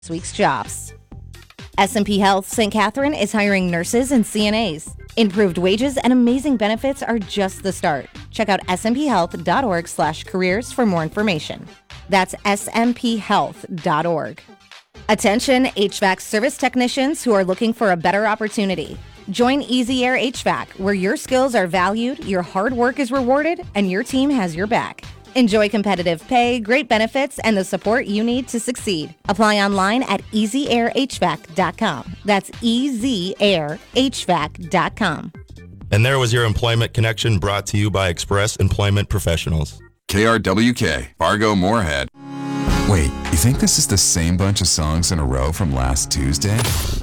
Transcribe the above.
this week's jobs. S&P Health St. Catherine is hiring nurses and CNAs. Improved wages and amazing benefits are just the start. Check out smphealth.org/careers for more information. That's smphealth.org. Attention HVAC service technicians who are looking for a better opportunity. Join Easy Air HVAC, where your skills are valued, your hard work is rewarded, and your team has your back. Enjoy competitive pay, great benefits, and the support you need to succeed. Apply online at easyairhvac.com. That's easyairhvac.com. And there was your Employment Connection, brought to you by Express Employment Professionals. KRWK, Fargo Moorhead. Wait, you think this is the same bunch of songs in a row from last Tuesday?